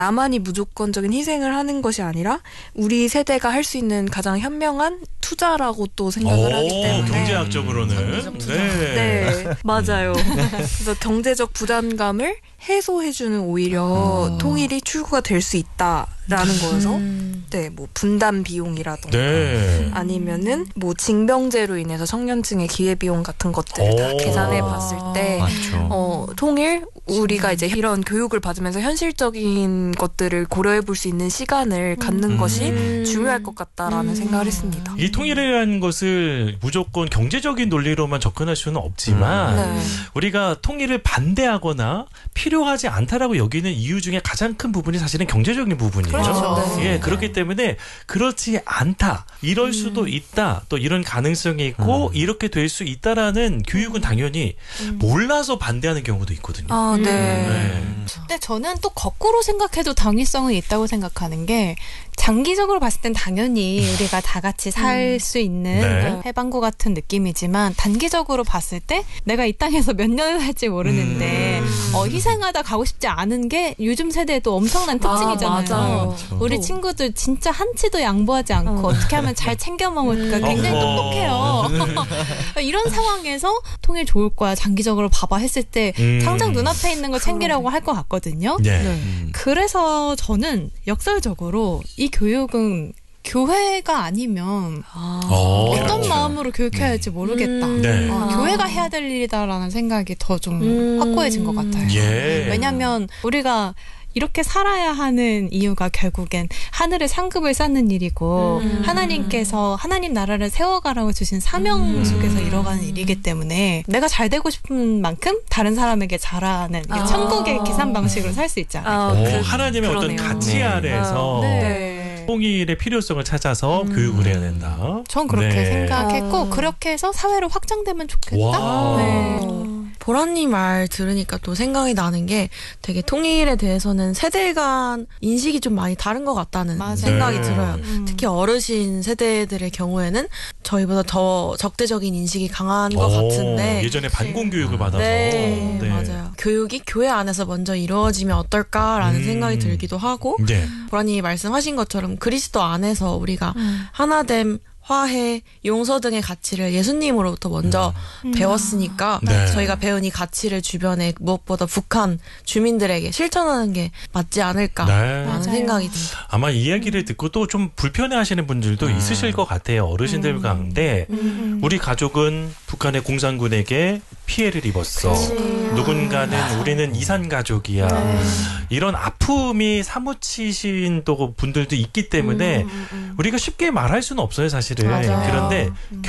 나만이 무조건적인 희생을 하는 것이 아니라 우리 세대가 할 수 있는 가장 현명한 투자라고 또 생각을 하기 때문에 경제학적으로는 네, 맞아요. 그래서 경제적 부담감을 해소해주는 오히려 통일이 출구가 될 수 있다라는 거여서 네, 뭐 분담 비용이라던가 아니면은 뭐 징병제로 인해서 청년층의 기회비용 같은 것들을 다 계산해 봤을 때 통일 우리가 이제 이런 교육을 받으면서 현실적인 것들을 고려해 볼 수 있는 시간을 갖는 것이 중요할 것 같다라는 생각을 했습니다. 이 통일이라는 것을 무조건 경제적인 논리로만 접근할 수는 없지만 우리가 통일을 반대하거나 필요하지 않다라고 여기는 이유 중에 가장 큰 부분이 사실은 경제적인 부분이에요. 그렇죠. 예, 그렇기 때문에 그렇지 않다. 이럴 수도 있다. 또 이런 가능성이 있고 이렇게 될 수 있다라는 교육은 당연히 몰라서 반대하는 경우도 있거든요. 근데 저는 또 거꾸로 생각해도 당위성은 있다고 생각하는 게 장기적으로 봤을 땐 당연히 우리가 다 같이 살 수 있는 해방구 같은 느낌이지만 단기적으로 봤을 때 내가 이 땅에서 몇 년을 살지 모르는데 희생하다 가고 싶지 않은 게 요즘 세대에도 엄청난 특징이잖아요. 맞아요. 우리 친구들 진짜 한치도 양보하지 않고 어떻게 하면 잘 챙겨 먹을까 굉장히 똑똑해요. 이런 상황에서 통일 좋을 거야 장기적으로 봐봐 했을 때 당장 눈앞에 있는 거 챙기려고 할 것 같거든요. 그래서 저는 역설적으로 이 교육은 교회가 아니면 어떤 마음으로 교육해야 할지 모르겠다. 교회가 해야 될 일이다라는 생각이 더 좀 확고해진 것 같아요. 왜냐하면 우리가 이렇게 살아야 하는 이유가 결국엔 하늘의 상급을 쌓는 일이고 하나님께서 하나님 나라를 세워가라고 주신 사명 속에서 이뤄가는 일이기 때문에 내가 잘 되고 싶은 만큼 다른 사람에게 잘하는 천국의 계산 방식으로 살 수 있잖아요. 하나님의 어떤 가치 아래에서 통일의 필요성을 찾아서 교육을 해야 된다. 전 그렇게 생각했고 그렇게 해서 사회로 확장되면 좋겠다. 보라님 말 들으니까 또 생각이 나는 게 되게 통일에 대해서는 세대 간 인식이 좀 많이 다른 것 같다는 생각이 들어요. 특히 어르신 세대들의 경우에는 저희보다 더 적대적인 인식이 강한 것 같은데 예전에 반공교육을 받아서 맞아요. 교육이 교회 안에서 먼저 이루어지면 어떨까라는 생각이 들기도 하고 보라님이 말씀하신 것처럼 그리스도 안에서 우리가 하나됨 화해, 용서 등의 가치를 예수님으로부터 먼저 배웠으니까 저희가 배운 이 가치를 주변에 무엇보다 북한 주민들에게 실천하는 게 맞지 않을까라는 생각이 듭니다. 아마 이 이야기를 듣고 또 좀 불편해하시는 분들도 있으실 것 같아요. 어르신들 가운데 우리 가족은 북한의 공산군에게 피해를 입었어. 누군가는 우리는 이산 가족이야. 이런 아픔이 사무치신 또 분들도 있기 때문에 우리가 쉽게 말할 수는 없어요, 사실은. 그런데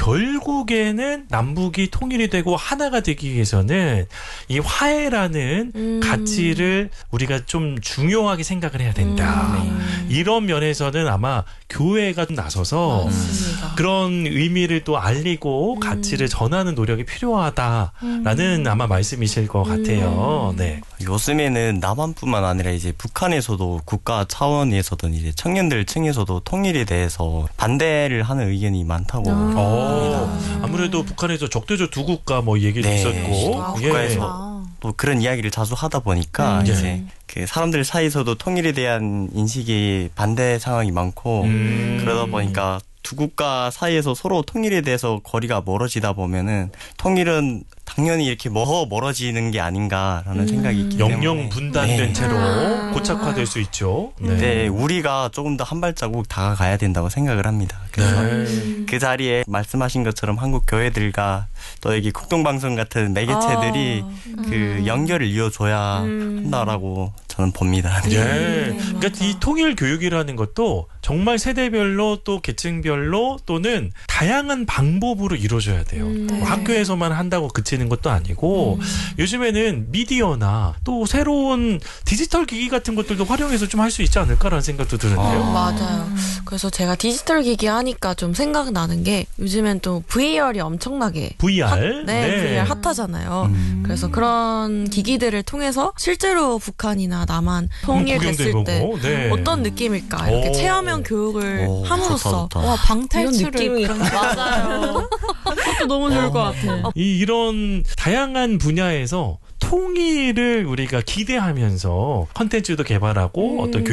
결국에는 남북이 통일이 되고 하나가 되기 위해서는 이 화해라는 가치를 우리가 좀 중요하게 생각을 해야 된다. 이런 면에서는 아마 교회가 나서서 그런 의미를 또 알리고 가치를 전하는 노력이 필요하다라는 아마 말씀이실 것 같아요. 요즘에는 남한뿐만 아니라 이제 북한에서도 국가 차원에서든 이제 청년들 층에서도 통일에 대해서 반대를 하는 의견이 많다고 합니다. 아무래도 북한에서 적대적 두 국가 뭐 얘기도 있었고 국가에서 또 그런 이야기를 자주 하다 보니까 이제 그 사람들 사이에서도 통일에 대한 인식이 반대 상황이 많고 그러다 보니까 두 국가 사이에서 서로 통일에 대해서 거리가 멀어지다 보면은 통일은 당연히 이렇게 멀어지는 게 아닌가라는 생각이 있기 때문에 영영 분단된 채로 고착화될 수 있죠. 우리가 조금 더 한 발자국 다가가야 된다고 생각을 합니다. 그래서 그 자리에 말씀하신 것처럼 한국 교회들과 또 여기 국동방송 같은 매개체들이 그 연결을 이어줘야 한다라고 저는 봅니다. 그러니까 이 통일 교육이라는 것도 정말 세대별로 또 계층별로 또는 다양한 방법으로 이루어져야 돼요. 뭐 학교에서만 한다고 그치는 것도 아니고 요즘에는 미디어나 또 새로운 디지털 기기 같은 것들도 활용해서 좀 할 수 있지 않을까라는 생각도 드는데요. 맞아요. 그래서 제가 디지털 기기 하니까 좀 생각나는 게 요즘엔 또 VR이 엄청나게 VR? VR 핫하잖아요. 그래서 그런 기기들을 통해서 실제로 북한이나 남한 통일됐을 때 어떤 느낌일까 이렇게 체험형 교육을 함으로써 방탈출을 맞아요. 그것도 너무 좋을 것 같아요. 이런 다양한 분야에서 통일을 우리가 기대하면서 컨텐츠도 개발하고 어떤